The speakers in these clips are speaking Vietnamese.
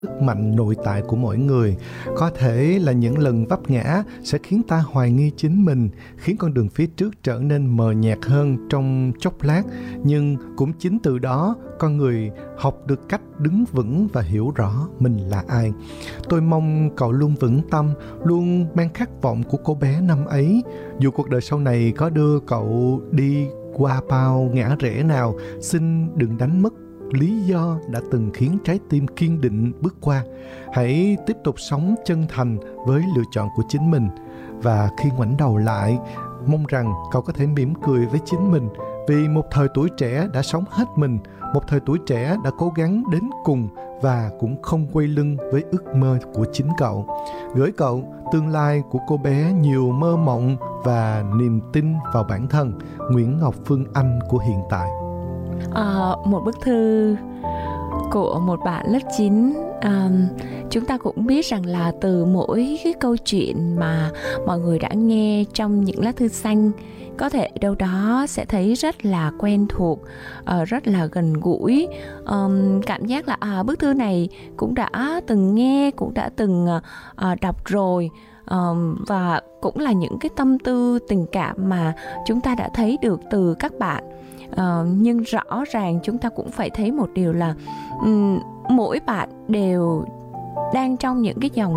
sức mạnh nội tại của mỗi người. Có thể là những lần vấp ngã sẽ khiến ta hoài nghi chính mình, khiến con đường phía trước trở nên mờ nhạt hơn trong chốc lát, nhưng cũng chính từ đó con người học được cách đứng vững và hiểu rõ mình là ai. Tôi mong cậu luôn vững tâm, luôn mang khát vọng của cô bé năm ấy. Dù cuộc đời sau này có đưa cậu đi qua bao ngã rẽ nào, xin đừng đánh mất lý do đã từng khiến trái tim kiên định bước qua. Hãy tiếp tục sống chân thành với lựa chọn của chính mình. Và khi ngoảnh đầu lại, mong rằng cậu có thể mỉm cười với chính mình, vì một thời tuổi trẻ đã sống hết mình, một thời tuổi trẻ đã cố gắng đến cùng và cũng không quay lưng với ước mơ của chính cậu. Gửi cậu tương lai của cô bé nhiều mơ mộng và niềm tin vào bản thân. Nguyễn Ngọc Phương Anh của hiện tại. Một bức thư của một bạn lớp 9. Chúng ta cũng biết rằng là từ mỗi cái câu chuyện mà mọi người đã nghe trong những lá thư xanh, có thể đâu đó sẽ thấy rất là quen thuộc, rất là gần gũi. Cảm giác là bức thư này cũng đã từng nghe, cũng đã từng đọc rồi. Và cũng là những cái tâm tư tình cảm mà chúng ta đã thấy được từ các bạn. Nhưng rõ ràng chúng ta cũng phải thấy một điều là mỗi bạn đều đang trong những cái dòng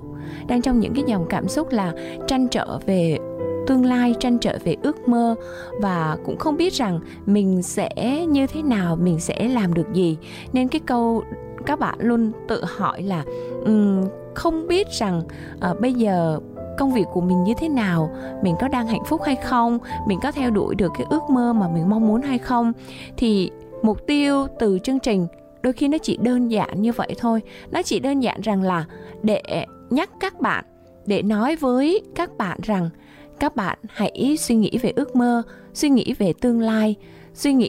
cảm xúc là trăn trở về tương lai, trăn trở về ước mơ, và cũng không biết rằng mình sẽ như thế nào, mình sẽ làm được gì. Nên cái câu các bạn luôn tự hỏi là không biết rằng bây giờ công việc của mình như thế nào, mình có đang hạnh phúc hay không, mình có theo đuổi được cái ước mơ mà mình mong muốn hay không. Thì mục tiêu từ chương trình đôi khi nó chỉ đơn giản như vậy thôi. Nó chỉ đơn giản rằng là để nhắc các bạn, để nói với các bạn rằng các bạn hãy suy nghĩ về ước mơ, suy nghĩ về tương lai, suy nghĩ